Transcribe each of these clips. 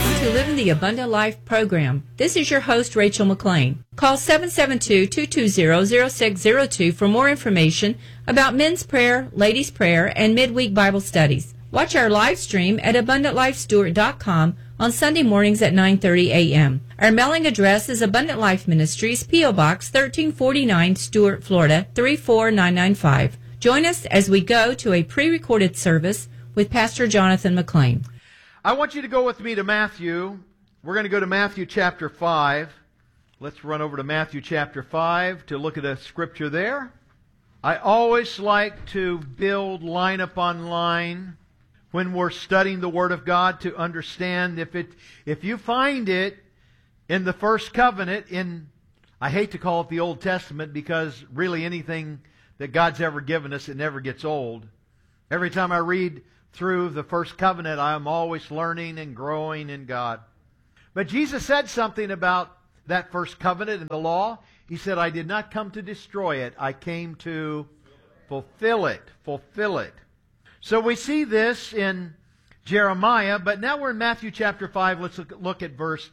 Welcome to Living the Abundant Life program. This is your host, Rachel McLean. Call 772-220-0602 for more information about men's prayer, ladies' prayer, and midweek Bible studies. Watch our live stream at AbundantLifeStewart.com on Sunday mornings at 9:30 a.m. Our mailing address is Abundant Life Ministries, P.O. Box 1349, Stuart, Florida 34995. Join us as we go to a pre-recorded service with Pastor Jonathan McLean. I want you to go with me to Matthew. We're going to go to Matthew chapter 5. Let's run over to Matthew chapter 5 to look at a scripture there. I always like to build line upon line when we're studying the Word of God to understand if you find it in the first covenant, I hate to call it the Old Testament because really anything that God's ever given us, it never gets old. Every time I read through the first covenant, I am always learning and growing in God. But Jesus said something about that first covenant and the law. He said, I did not come to destroy it. I came to fulfill it. Fulfill it. So we see this in Jeremiah, but now we're in Matthew chapter 5. Let's look at verse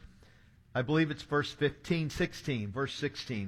16. Verse 16.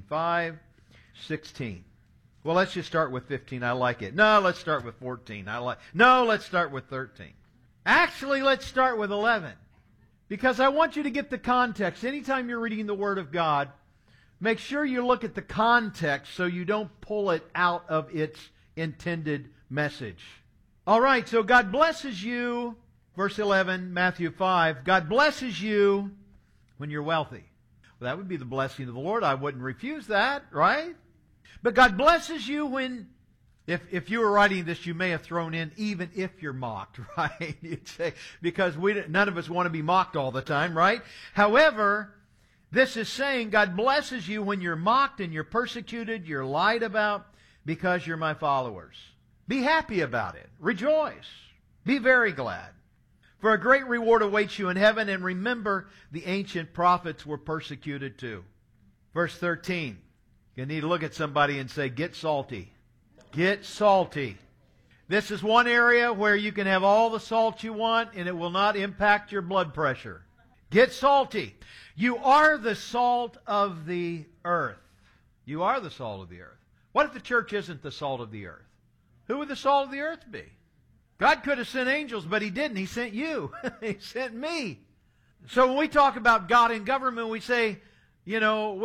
5:16. Well, let's just start with 15. I like it. No, let's start with 14. No, let's start with 13. Actually, let's start with 11. Because I want you to get the context. Anytime you're reading the Word of God, make sure you look at the context so you don't pull it out of its intended message. All right, so God blesses you, verse 11, Matthew 5. God blesses you when you're wealthy. Well, that would be the blessing of the Lord. I wouldn't refuse that, right? But God blesses you when, if you were writing this, you may have thrown in, even if you're mocked, right? You'd say, because none of us want to be mocked all the time, right? However, this is saying God blesses you when you're mocked and you're persecuted, you're lied about, because you're my followers. Be happy about it. Rejoice. Be very glad. For a great reward awaits you in heaven, and remember the ancient prophets were persecuted too. Verse 13. You need to look at somebody and say, get salty. Get salty. This is one area where you can have all the salt you want and it will not impact your blood pressure. Get salty. You are the salt of the earth. You are the salt of the earth. What if the church isn't the salt of the earth? Who would the salt of the earth be? God could have sent angels, but He didn't. He sent you. He sent me. So when we talk about God in government, we say, we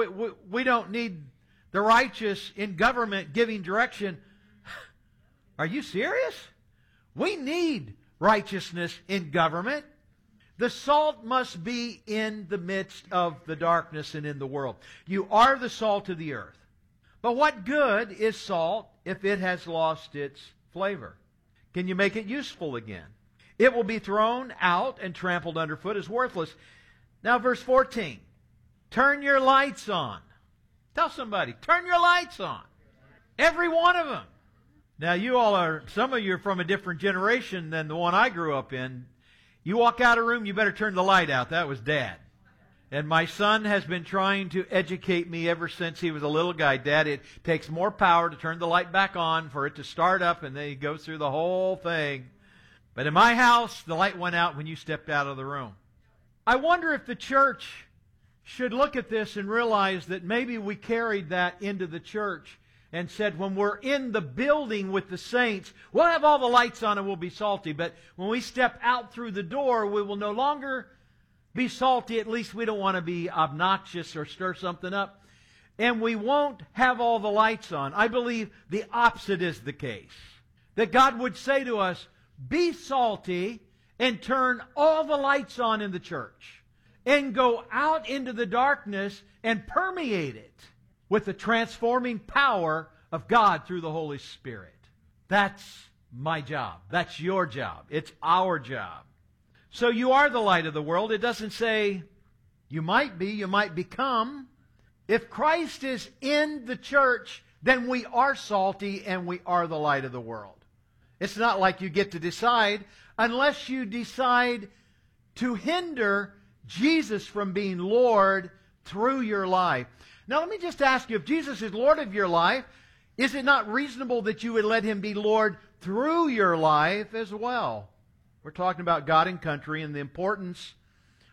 don't need the righteous in government giving direction. Are you serious? We need righteousness in government. The salt must be in the midst of the darkness and in the world. You are the salt of the earth. But what good is salt if it has lost its flavor? Can you make it useful again? It will be thrown out and trampled underfoot as worthless. Now verse 14. Turn your lights on. Tell somebody, turn your lights on. Every one of them. Now some of you are from a different generation than the one I grew up in. You walk out of a room, you better turn the light out. That was Dad. And my son has been trying to educate me ever since he was a little guy. Dad, it takes more power to turn the light back on for it to start up, and then he goes through the whole thing. But in my house, the light went out when you stepped out of the room. I wonder if the church should look at this and realize that maybe we carried that into the church and said when we're in the building with the saints, we'll have all the lights on and we'll be salty. But when we step out through the door, we will no longer be salty. At least we don't want to be obnoxious or stir something up. And we won't have all the lights on. I believe the opposite is the case. That God would say to us, be salty and turn all the lights on in the church. And go out into the darkness and permeate it with the transforming power of God through the Holy Spirit. That's my job. That's your job. It's our job. So you are the light of the world. It doesn't say you might be, you might become. If Christ is in the church, then we are salty and we are the light of the world. It's not like you get to decide unless you decide to hinder Jesus from being Lord through your life. Now let me just ask you, if Jesus is Lord of your life, is it not reasonable that you would let Him be Lord through your life as well? We're talking about God and country and the importance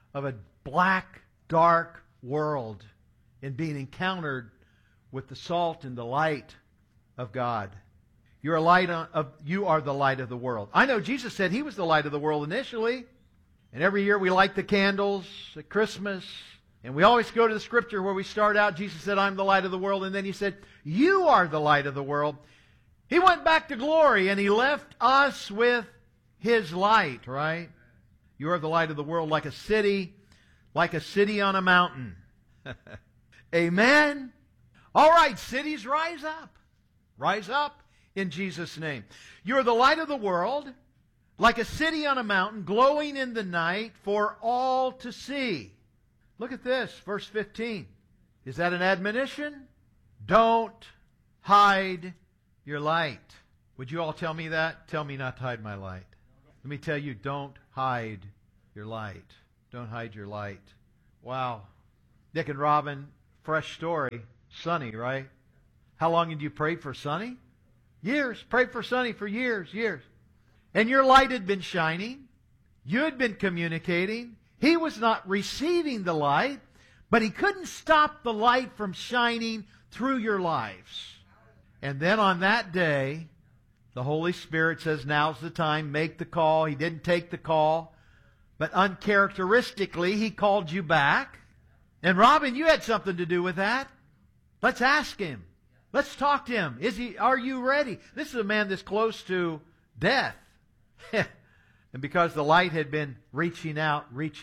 of a black, dark world in being encountered with the salt and the light of God. You are the light of the world. I know Jesus said He was the light of the world initially. And every year we light the candles at Christmas. And we always go to the scripture where we start out. Jesus said, I'm the light of the world. And then He said, you are the light of the world. He went back to glory and He left us with His light, right? You are the light of the world, like a city on a mountain. Amen? All right, cities, rise up. Rise up in Jesus' name. You are the light of the world, like a city on a mountain, glowing in the night for all to see. Look at this, verse 15. Is that an admonition? Don't hide your light. Would you all tell me that? Tell me not to hide my light. Let me tell you, don't hide your light. Don't hide your light. Wow. Dick and Robin, fresh story. Sonny, right? How long did you pray for Sonny? Years. Prayed for Sonny for years. And your light had been shining. You had been communicating. He was not receiving the light, but he couldn't stop the light from shining through your lives. And then on that day, the Holy Spirit says, now's the time, make the call. He didn't take the call, but uncharacteristically, He called you back. And Robin, you had something to do with that. Let's ask him. Let's talk to him. Are you ready? This is a man that's close to death. And because the light had been reaching out.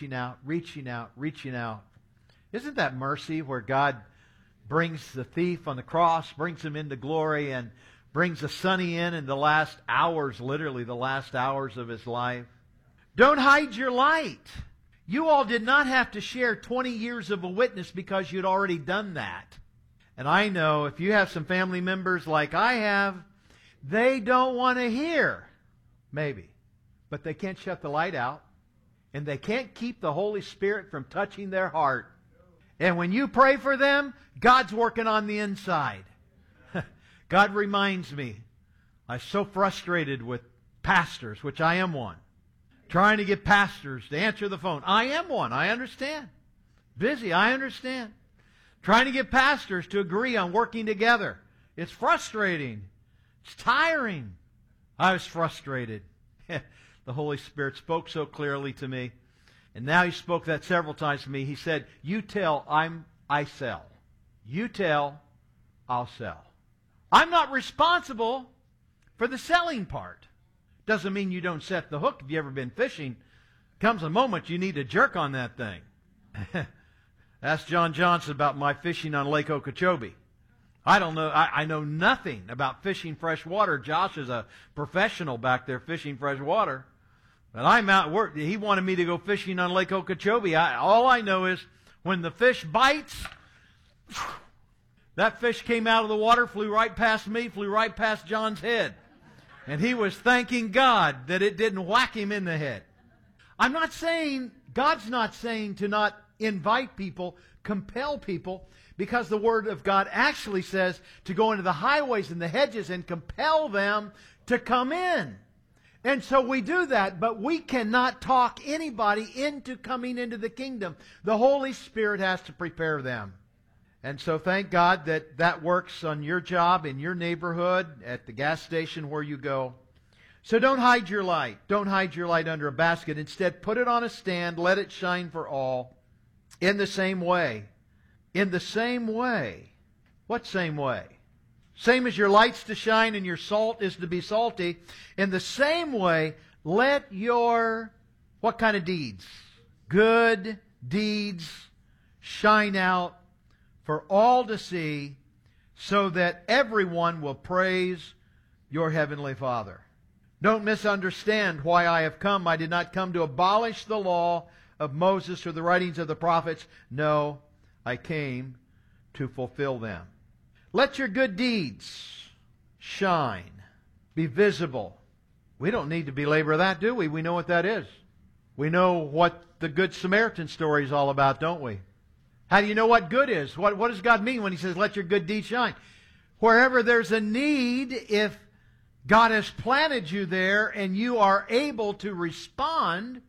Isn't that mercy where God brings the thief on the cross, brings him into glory, and brings the Sonny in the last hours, literally the last hours of his life? Don't hide your light. You all did not have to share 20 years of a witness because you'd already done that. And I know if you have some family members like I have, they don't want to hear. Maybe. But they can't shut the light out. And they can't keep the Holy Spirit from touching their heart. And when you pray for them, God's working on the inside. God reminds me, I'm so frustrated with pastors, which I am one. Trying to get pastors to answer the phone. I am one. I understand. Busy. I understand. Trying to get pastors to agree on working together. It's frustrating. It's tiring. I was frustrated. The Holy Spirit spoke so clearly to me. And now He spoke that several times to me. He said, you tell, I sell. You tell, I'll sell. I'm not responsible for the selling part. Doesn't mean you don't set the hook. If you've ever been fishing, comes a moment you need to jerk on that thing. Ask John Johnson about my fishing on Lake Okeechobee. I don't know. I know nothing about fishing fresh water. Josh is a professional back there fishing fresh water. But I'm out work. He wanted me to go fishing on Lake Okeechobee. All I know is when the fish bites, that fish came out of the water, flew right past me, flew right past John's head. And he was thanking God that it didn't whack him in the head. I'm not saying, God's not saying to not invite people, compel people, because the Word of God actually says to go into the highways and the hedges and compel them to come in. And so we do that, but we cannot talk anybody into coming into the kingdom. The Holy Spirit has to prepare them. And so thank God that that works on your job, in your neighborhood, at the gas station where you go. So don't hide your light. Don't hide your light under a basket. Instead, put it on a stand. Let it shine for all. In the same way. In the same way. What same way? Same as your light's to shine and your salt is to be salty. In the same way, let your, what kind of deeds? Good deeds shine out for all to see, so that everyone will praise your heavenly Father. Don't misunderstand why I have come. I did not come to abolish the law of Moses or the writings of the prophets. No, I came to fulfill them. Let your good deeds shine, be visible. We don't need to belabor that, do we? We know what that is. We know what the Good Samaritan story is all about, don't we? How do you know what good is? What does God mean when He says, let your good deeds shine? Wherever there's a need, if God has planted you there and you are able to respond,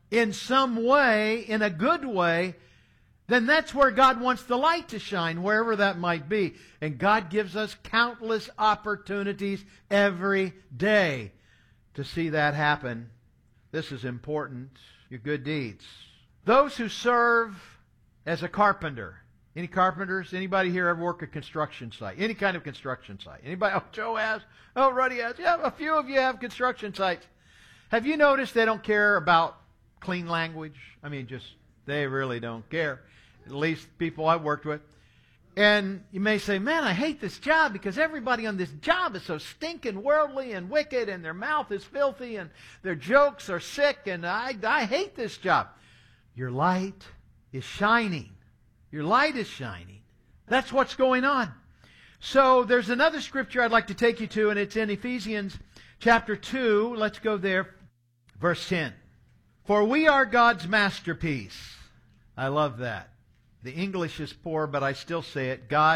in some way, in a good way, then that's where God wants the light to shine, wherever that might be. And God gives us countless opportunities every day to see that happen. This is important. Your good deeds. Those who serve as a carpenter. Any carpenters? Anybody here ever work a construction site? Any kind of construction site? Anybody? Oh, Joe has. Oh, Ruddy has. Yeah, a few of you have construction sites. Have you noticed they don't care about clean language? I mean, they really don't care. At least people I've worked with. And you may say, man, I hate this job because everybody on this job is so stinking worldly and wicked and their mouth is filthy and their jokes are sick and I hate this job. Your light is shining. Your light is shining. That's what's going on. So there's another scripture I'd like to take you to, and it's in Ephesians chapter 2. Let's go there. Verse 10. For we are God's masterpiece. I love that. The English is poor, but I still say it. God